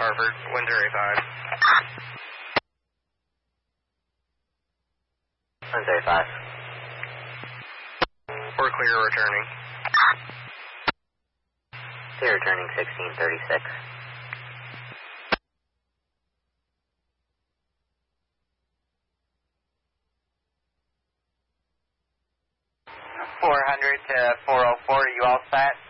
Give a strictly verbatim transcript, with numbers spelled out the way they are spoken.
Harvard, wind thirty-five. Wind thirty-five. We're clear returning. Clear returning sixteen thirty-six. four hundred to four oh four, are you all set?